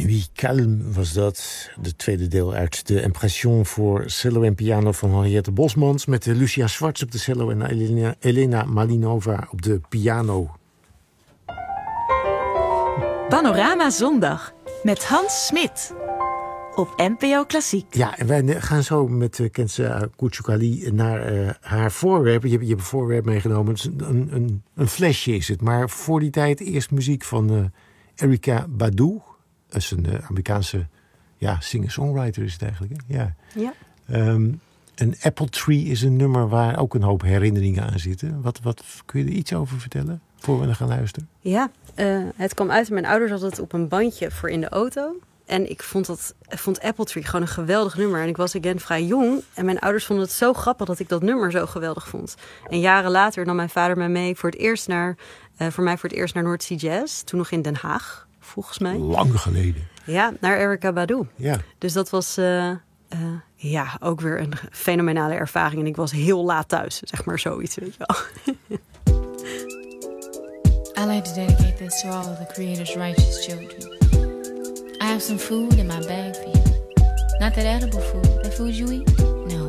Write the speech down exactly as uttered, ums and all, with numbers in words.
Nuit Calme was dat. De tweede deel uit de Impression voor cello en piano van Henriette Bosmans. Met Lucia Schwartz op de cello en Elena, Elena Malinova op de piano. Panorama Zondag met Hans Smit op N P O Klassiek. Ja, en wij gaan zo met uh, Kenza Kouchoukali naar uh, haar voorwerp. Je hebt, je hebt een voorwerp meegenomen. Het is een, een, een flesje is het. Maar voor die tijd eerst muziek van uh, Erykah Badu. Dat is een uh, Amerikaanse ja, singer-songwriter is het eigenlijk. Hè? Ja. Ja. Um, een Apple Tree is een nummer waar ook een hoop herinneringen aan zitten. Wat, wat kun je er iets over vertellen voor we naar gaan luisteren? Ja, uh, het kwam uit. Mijn ouders hadden het op een bandje voor in de auto. En ik vond, dat, vond Apple Tree gewoon een geweldig nummer. En ik was again vrij jong. En mijn ouders vonden het zo grappig dat ik dat nummer zo geweldig vond. En jaren later nam mijn vader mij mee voor het eerst naar, uh, voor mij voor het eerst naar North Sea Jazz. Toen nog in Den Haag, volgens mij. Lang geleden. Ja, naar Erykah Badu. Ja. Dus dat was uh, uh, ja, ook weer een fenomenale ervaring. En ik was heel laat thuis, zeg maar zoiets, weet je wel. I like to dedicate this to all of the Creator's righteous children. I have some food in my bag for you. Not that edible food, that food you eat. No.